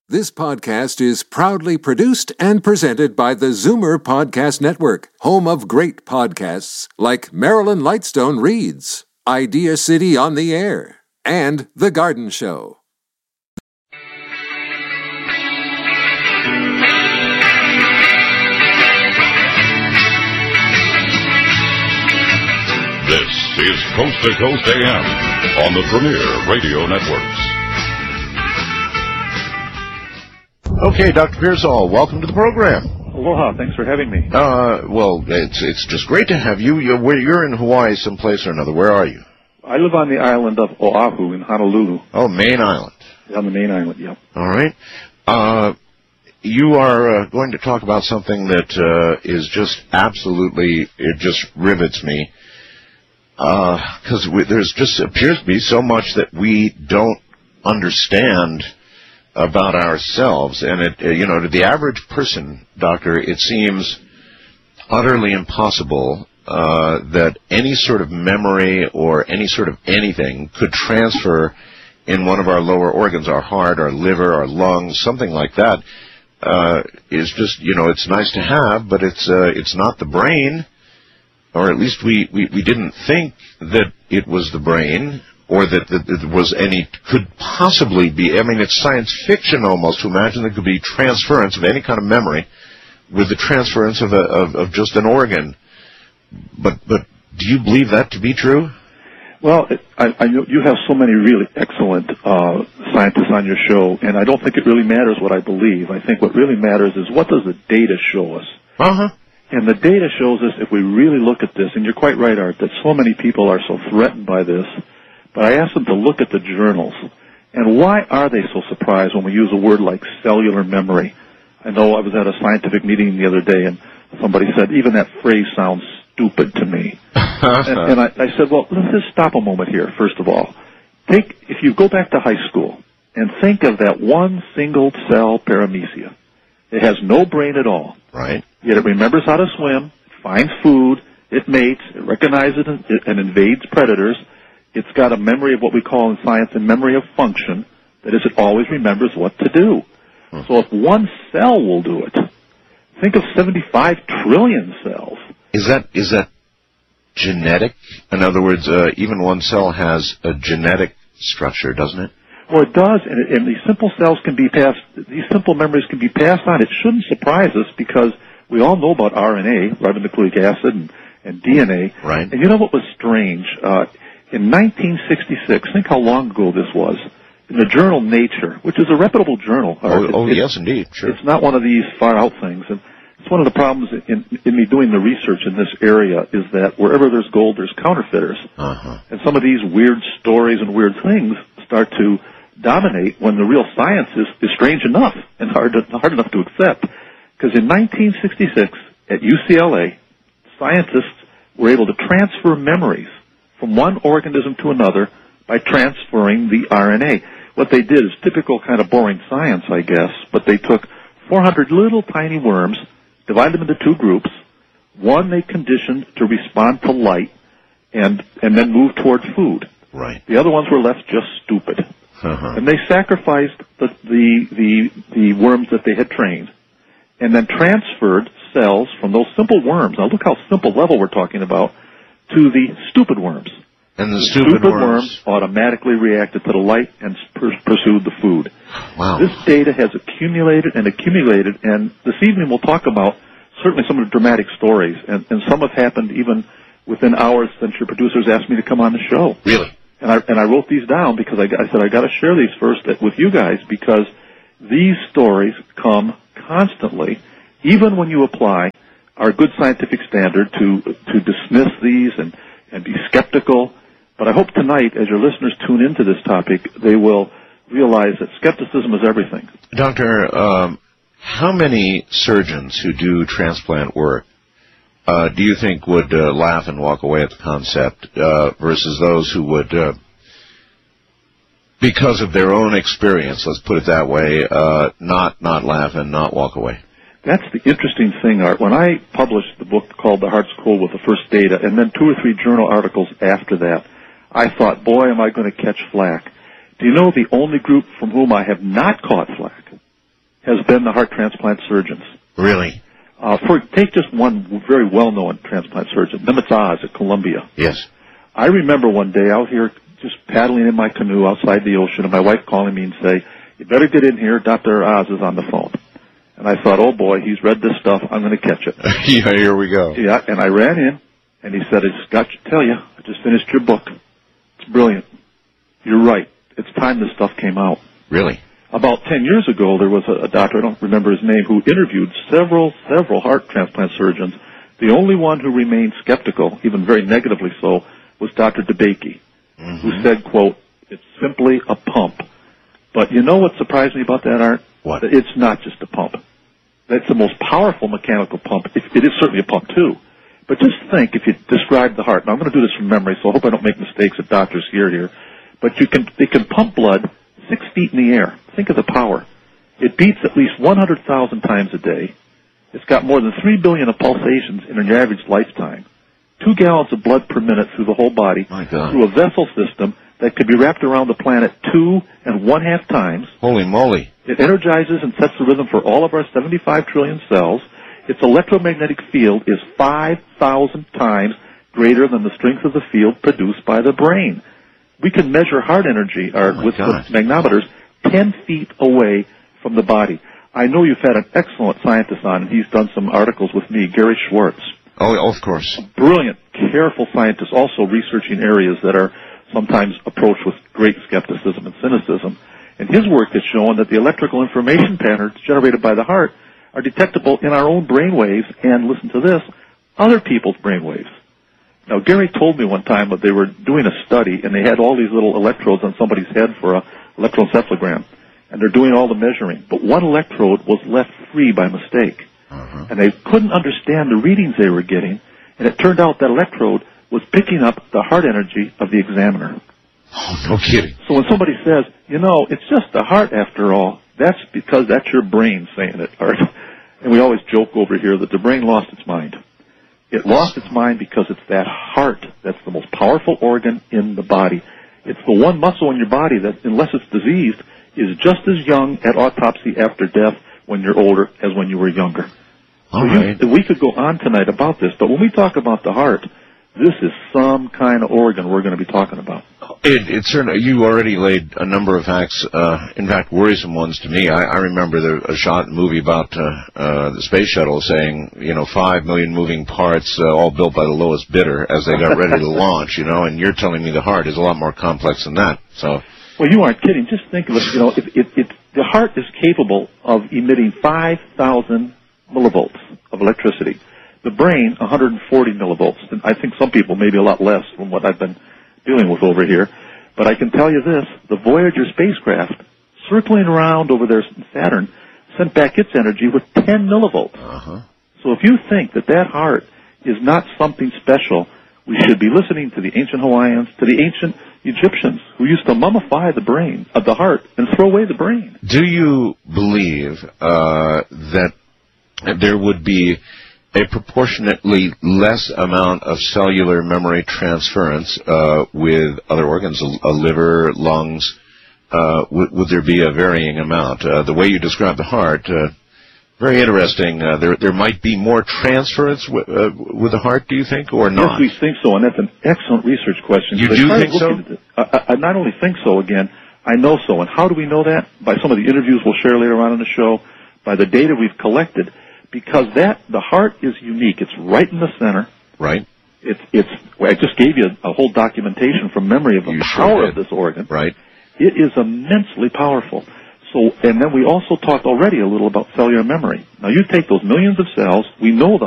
This podcast is proudly produced and presented by the Zoomer Podcast Network, home of great podcasts like Marilyn Lightstone Reads, Idea City on the Air, and The Garden Show. This is Coast to Coast AM on the Premier Radio Networks. Okay, Dr. Pearsall, welcome to the program. Aloha, thanks for having me. Well, it's just great to have you. You're in Hawaii someplace or another. Where are you? I live on the island of Oahu in Honolulu. Oh, main island. On the main island, yeah. All right. You are going to talk about something that is just absolutely, it just rivets me. Because there's just appears to be so much that we don't understand about ourselves, and to the average person, Doctor, it seems utterly impossible that any sort of memory or any sort of anything could transfer in one of our lower organs, our heart, our liver, our lungs, something like that. Is just, it's nice to have, but it's not the brain, or at least we didn't think that it was the brain, or that it was could possibly be. I mean, it's science fiction almost to imagine there could be transference of any kind of memory with the transference of just an organ. But do you believe that to be true? Well, I know you have so many really excellent scientists on your show, and I don't think it really matters what I believe. I think what really matters is what does the data show us? Uh-huh. And the data shows us, if we really look at this, and you're quite right, Art, that so many people are so threatened by this, but I asked them to look at the journals. And why are they so surprised when we use a word like cellular memory? I know I was at a scientific meeting the other day, and somebody said, even that phrase sounds stupid to me. and I said, well, let's just stop a moment here, first of all. If you go back to high school and think of that one single cell paramecia. It has no brain at all. Right. Yet it remembers how to swim, it finds food, it mates, it recognizes and invades predators. It's got a memory of what we call in science a memory of function. That is, it always remembers what to do. So if one cell will do it, think of 75 trillion cells. Is that genetic? In other words, even one cell has a genetic structure, doesn't it? Well, it does, and these simple cells can be passed, these simple memories can be passed on. It shouldn't surprise us because we all know about RNA, ribonucleic acid, and DNA. Right. And you know what was strange? In 1966, think how long ago this was, in the journal Nature, which is a reputable journal. Yes, indeed. Sure. It's not one of these far-out things. And it's one of the problems in me doing the research in this area is that wherever there's gold, there's counterfeiters. Uh-huh. And some of these weird stories and weird things start to dominate when the real science is strange enough and hard enough to accept. Because in 1966, at UCLA, scientists were able to transfer memories from one organism to another by transferring the RNA. What they did is typical kind of boring science, I guess, but they took 400 little tiny worms, divided them into two groups. One they conditioned to respond to light and then move toward food. Right. The other ones were left just stupid. Uh-huh. And they sacrificed the worms that they had trained and then transferred cells from those simple worms. Now look how simple level we're talking about, to the stupid worms. And the stupid worms automatically reacted to the light and pursued the food. Wow. This data has accumulated, and this evening we'll talk about certainly some of the dramatic stories, and some have happened even within hours since your producers asked me to come on the show. Really? And I wrote these down because I said I got to share these first with you guys because these stories come constantly, even when you apply our good scientific standard to dismiss these and be skeptical. But I hope tonight, as your listeners tune into this topic, they will realize that skepticism is everything. Doctor, how many surgeons who do transplant work do you think would laugh and walk away at the concept versus those who would, because of their own experience, let's put it that way, not laugh and not walk away? That's the interesting thing, Art. When I published the book called The Heart's Code with the first data, and then 2 or 3 journal articles after that, I thought, boy, am I going to catch flack. Do you know the only group from whom I have not caught flack has been the heart transplant surgeons. Really? Take just one very well-known transplant surgeon, Nimitz Oz at Columbia. Yes. I remember one day out here just paddling in my canoe outside the ocean, and my wife calling me and say, "You better get in here, Dr. Oz is on the phone." And I thought, oh boy, he's read this stuff, I'm going to catch it. Yeah, here we go. Yeah, and I ran in, and he said, "I just got to tell you, I just finished your book. It's brilliant. You're right. It's time this stuff came out." Really? About 10 years ago, there was a doctor, I don't remember his name, who interviewed several heart transplant surgeons. The only one who remained skeptical, even very negatively so, was Dr. DeBakey, who said, quote, "It's simply a pump." But you know what surprised me about that, Art? What? It's not just a pump. That's the most powerful mechanical pump. It is certainly a pump, too. But just think, if you describe the heart, now I'm going to do this from memory, so I hope I don't make mistakes that doctors hear here, but they can pump blood 6 feet in the air. Think of the power. It beats at least 100,000 times a day. It's got more than 3 billion of pulsations in an average lifetime. 2 gallons of blood per minute through the whole body, through a vessel system that could be wrapped around the planet 2 1/2 times. Holy moly. It energizes and sets the rhythm for all of our 75 trillion cells. Its electromagnetic field is 5,000 times greater than the strength of the field produced by the brain. We can measure heart energy with magnometers 10 feet away from the body. I know you've had an excellent scientist on, and he's done some articles with me, Gary Schwartz. Oh, of course. A brilliant, careful scientist, also researching areas that are sometimes approached with great skepticism and cynicism. And his work has shown that the electrical information patterns generated by the heart are detectable in our own brain waves and, listen to this, other people's brain waves. Now, Gary told me one time that they were doing a study, and they had all these little electrodes on somebody's head for an electroencephalogram, and they're doing all the measuring. But one electrode was left free by mistake, and they couldn't understand the readings they were getting, and it turned out that electrode was picking up the heart energy of the examiner. Oh, no kidding. So when somebody says, it's just the heart after all, that's because that's your brain saying it, Art. And we always joke over here that the brain lost its mind. It lost its mind because it's that heart that's the most powerful organ in the body. It's the one muscle in your body that, unless it's diseased, is just as young at autopsy after death when you're older as when you were younger. We could go on tonight about this, but when we talk about the heart, this is some kind of organ we're going to be talking about. It certainly, you already laid a number of facts, in fact, worrisome ones to me. I remember a shot movie about the space shuttle saying, 5 million moving parts, all built by the lowest bidder as they got ready to launch, and you're telling me the heart is a lot more complex than that. So, well, you aren't kidding. Just think of it. The heart is capable of emitting 5,000 millivolts of electricity. The brain, 140 millivolts. And I think some people maybe a lot less from what I've been dealing with over here. But I can tell you this, the Voyager spacecraft, circling around over there in Saturn, sent back its energy with 10 millivolts. So if you think that heart is not something special, we should be listening to the ancient Hawaiians, to the ancient Egyptians, who used to mummify the brain of the heart and throw away the brain. Do you believe that there would be a proportionately less amount of cellular memory transference with other organs, a liver, lungs? Would there be a varying amount? The way you describe the heart, very interesting. There might be more transference with the heart, do you think, or not? Yes, we think so, and that's an excellent research question. You do think so? I not only think so, again, I know so. And how do we know that? By some of the interviews we'll share later on in the show, by the data we've collected, because the heart is unique. It's right in the center. Right. I just gave you a whole documentation from memory of the power of this organ. Right. It is immensely powerful. So, and then we also talked already a little about cellular memory. Now, you take those millions of cells. We know the